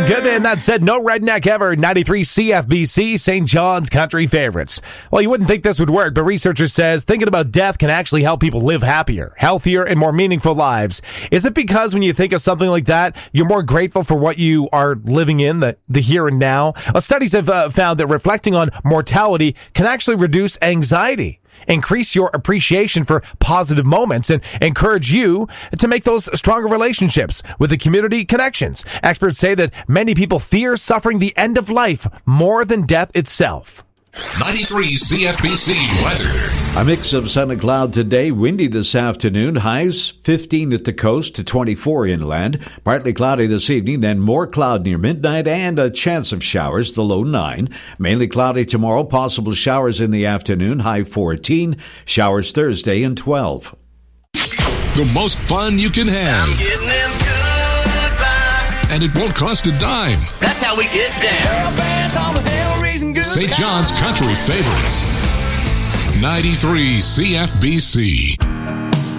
Goodman, that said, no redneck ever. 93 CFBC, St. John's Country Favorites. Well, you wouldn't think this would work, but researchers says thinking about death can actually help people live happier, healthier, and more meaningful lives. Is it because when you think of something like that, you're more grateful for what you are living in, the here and now? Well, studies have found that reflecting on mortality can actually reduce anxiety, increase your appreciation for positive moments, and encourage you to make those stronger relationships with the community connections. Experts say that many people fear suffering the end of life more than death itself. 93 CFBC weather. A mix of sun and cloud today. Windy this afternoon. Highs 15 at the coast to 24 inland. Partly cloudy this evening, then more cloud near midnight and a chance of showers, the low 9. Mainly cloudy tomorrow. Possible showers in the afternoon. High 14. Showers Thursday and 12. The most fun you can have. I'm getting them good vibes. And it won't cost a dime. That's how we get down. St. John's Country Favorites. 93 CFBC.